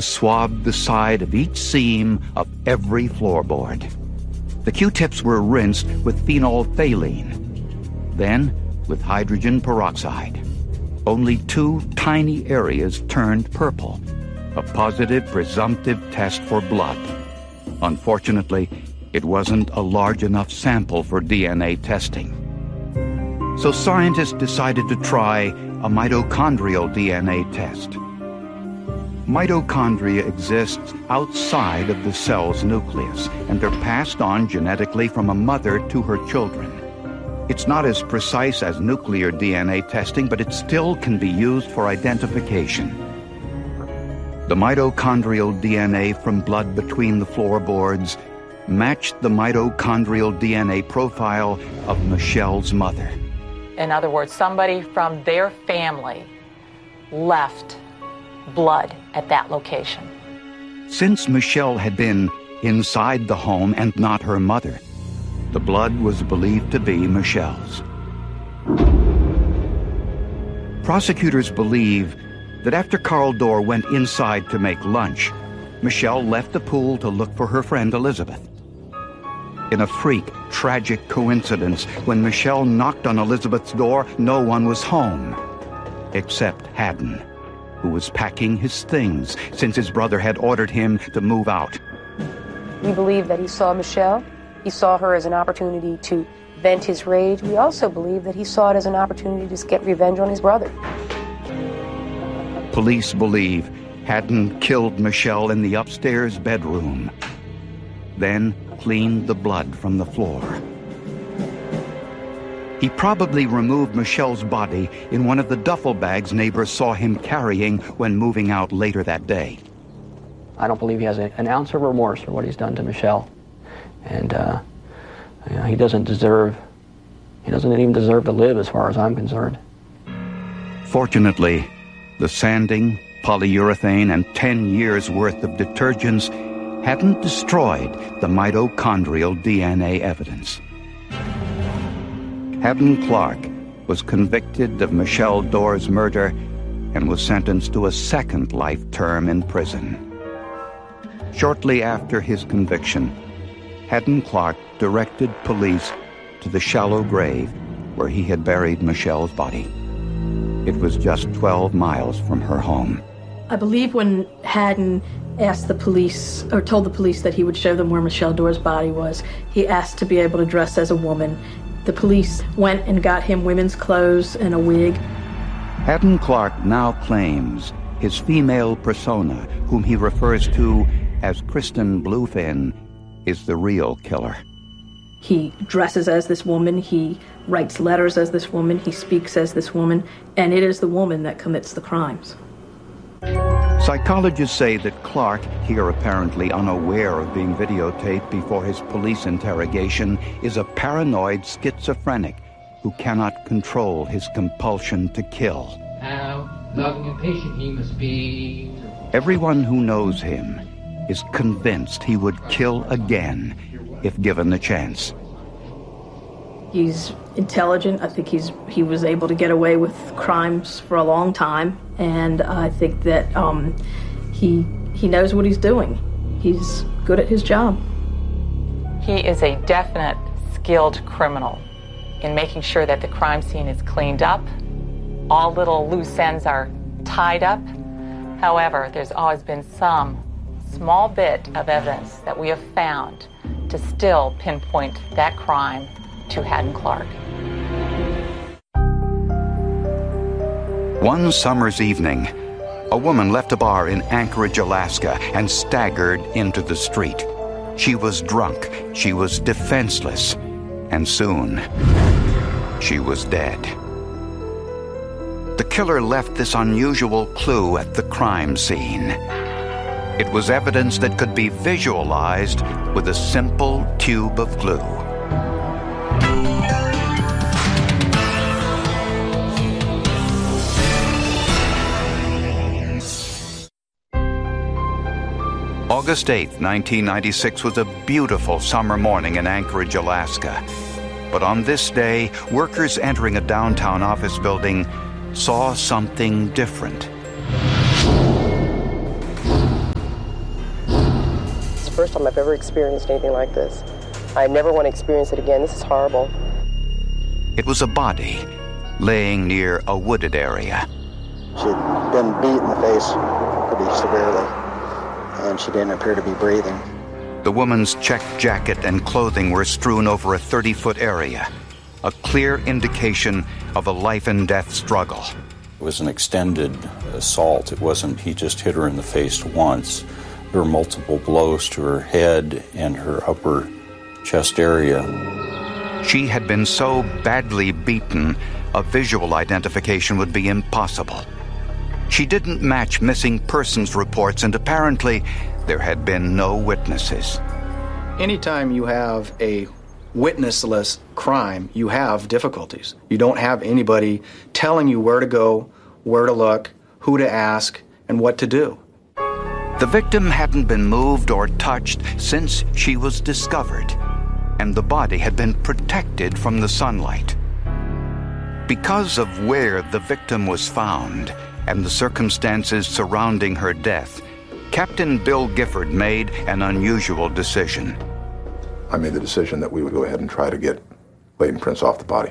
swabbed the side of each seam of every floorboard. The Q-tips were rinsed with phenolphthalein, then with hydrogen peroxide. Only 2 tiny areas turned purple, a positive presumptive test for blood. Unfortunately, it wasn't a large enough sample for DNA testing. So scientists decided to try a mitochondrial DNA test. Mitochondria exists outside of the cell's nucleus, and they're passed on genetically from a mother to her children. It's not as precise as nuclear DNA testing, but it still can be used for identification. The mitochondrial DNA from blood between the floorboards matched the mitochondrial DNA profile of Michelle's mother. In other words, somebody from their family left blood at that location. Since Michelle had been inside the home and not her mother, the blood was believed to be Michelle's. Prosecutors believe that after Carl Dorr went inside to make lunch, Michelle left the pool to look for her friend Elizabeth. In a freak, tragic coincidence, when Michelle knocked on Elizabeth's door, no one was home, except Haddon, who was packing his things since his brother had ordered him to move out. We believe that he saw Michelle. He saw her as an opportunity to vent his rage. We also believe that he saw it as an opportunity to get revenge on his brother. Police believe Haddon killed Michelle in the upstairs bedroom, then cleaned the blood from the floor. He probably removed Michelle's body in one of the duffel bags neighbors saw him carrying when moving out later that day. I don't believe he has an ounce of remorse for what he's done to Michelle. And he doesn't even deserve to live as far as I'm concerned. Fortunately, the sanding, polyurethane, and 10 years' worth of detergents hadn't destroyed the mitochondrial DNA evidence. Haddon Clark was convicted of Michelle Dorr's murder and was sentenced to a second life term in prison. Shortly after his conviction, Haddon Clark directed police to the shallow grave where he had buried Michelle's body. It was just 12 miles from her home. I believe when Haddon asked the police, or told the police that he would show them where Michelle Dorr's body was, he asked to be able to dress as a woman. The police went and got him women's clothes and a wig. Haddon Clark now claims his female persona, whom he refers to as Kristen Bluefin, is the real killer. He dresses as this woman, he writes letters as this woman, he speaks as this woman, and it is the woman that commits the crimes. Psychologists say that Clark, here apparently unaware of being videotaped before his police interrogation, is a paranoid schizophrenic who cannot control his compulsion to kill. How loving and patient he must be. Everyone who knows him is convinced he would kill again if given the chance. He's intelligent. I think he was able to get away with crimes for a long time, and I think that he knows what he's doing. He's good at his job. He is a definite skilled criminal in making sure that the crime scene is cleaned up. All little loose ends are tied up. However, there's always been some small bit of evidence that we have found to still pinpoint that crime to Haddon Clark. One summer's evening, a woman left a bar in Anchorage, Alaska, and staggered into the street. She was drunk, she was defenseless, and soon, she was dead. The killer left this unusual clue at the crime scene. It was evidence that could be visualized with a simple tube of glue. August 8, 1996 was a beautiful summer morning in Anchorage, Alaska. But on this day, workers entering a downtown office building saw something different. first time I've ever experienced anything like this. I never want to experience it again. This is horrible. It was a body laying near a wooded area. She'd been beat in the face pretty severely, and she didn't appear to be breathing. The woman's checked jacket and clothing were strewn over a 30-foot area, a clear indication of a life-and-death struggle. It was an extended assault. It wasn't he just hit her in the face once. There were multiple blows to her head and her upper chest area. She had been so badly beaten, a visual identification would be impossible. She didn't match missing persons reports, and apparently there had been no witnesses. Anytime you have a witnessless crime, you have difficulties. You don't have anybody telling you where to go, where to look, who to ask, and what to do. The victim hadn't been moved or touched since she was discovered, and the body had been protected from the sunlight. Because of where the victim was found and the circumstances surrounding her death, Captain Bill Gifford made an unusual decision. I made the decision that we would go ahead and try to get latent prints off the body.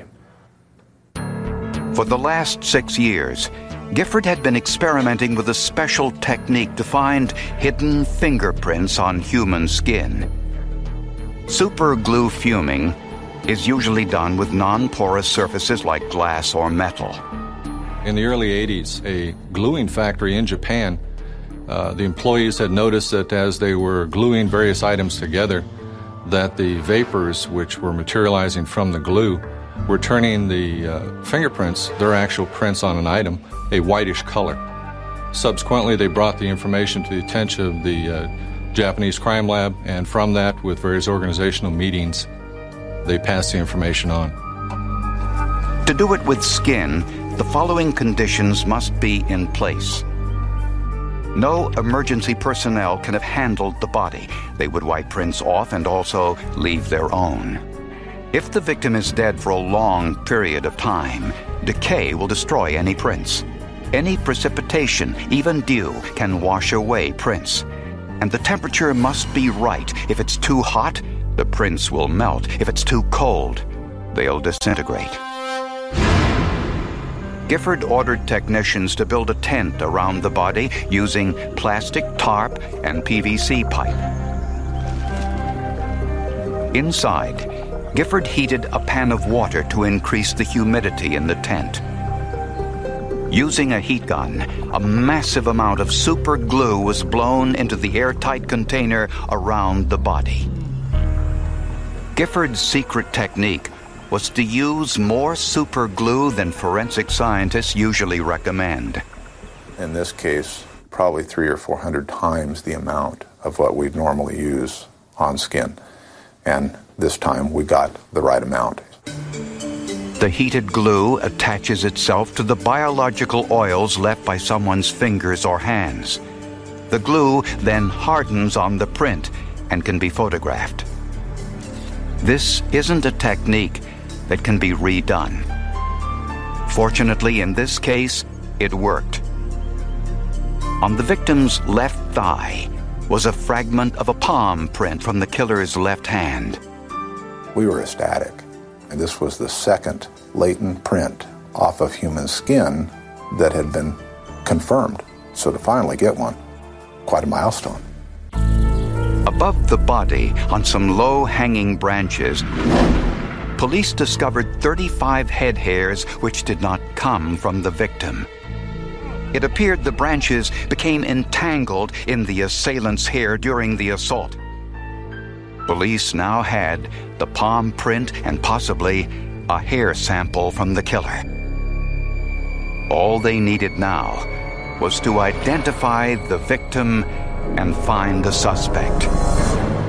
For the last 6 years, Gifford had been experimenting with a special technique to find hidden fingerprints on human skin. Super glue fuming is usually done with non-porous surfaces like glass or metal. In the early 80s, a gluing factory in Japan, the employees had noticed that as they were gluing various items together, that the vapors which were materializing from the glue were turning the fingerprints, their actual prints on an item, a whitish color. Subsequently, they brought the information to the attention of the Japanese crime lab, and from that, with various organizational meetings, they passed the information on. To do it with skin, the following conditions must be in place. No emergency personnel can have handled the body. They would wipe prints off and also leave their own. If the victim is dead for a long period of time, decay will destroy any prints. Any precipitation, even dew, can wash away prints. And the temperature must be right. If it's too hot, the prints will melt. If it's too cold, they'll disintegrate. Gifford ordered technicians to build a tent around the body using plastic tarp and PVC pipe. Inside, Gifford heated a pan of water to increase the humidity in the tent. Using a heat gun, a massive amount of super glue was blown into the airtight container around the body. Gifford's secret technique was to use more super glue than forensic scientists usually recommend. In this case, probably 300 or 400 times the amount of what we'd normally use on skin. And this time we got the right amount. The heated glue attaches itself to the biological oils left by someone's fingers or hands. The glue then hardens on the print and can be photographed. This isn't a technique that can be redone. Fortunately, in this case, it worked. On the victim's left thigh was a fragment of a palm print from the killer's left hand. We were ecstatic, and this was the second latent print off of human skin that had been confirmed. So to finally get one, quite a milestone. Above the body, on some low-hanging branches, police discovered 35 head hairs which did not come from the victim. It appeared the branches became entangled in the assailant's hair during the assault. Police now had the palm print and possibly a hair sample from the killer. All they needed now was to identify the victim and find the suspect.